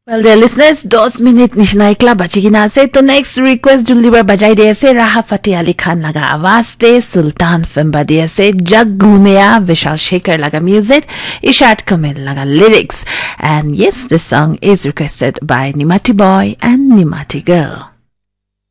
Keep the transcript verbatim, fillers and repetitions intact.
Well, dear listeners, दस minute निशना एकला बची की ना से तो नेक्स्ट रिक्वेस्ट जुल्ली बार बजाई दे से राहा फतेह अली खान लगा आवाज दे सुल्तान फिल्म बदिया से जग घूमेया विशाल शेखर लगा म्यूजिक इशात कमिल लगा lyrics and yes this song is requested by Nimati boy and Nimati girl.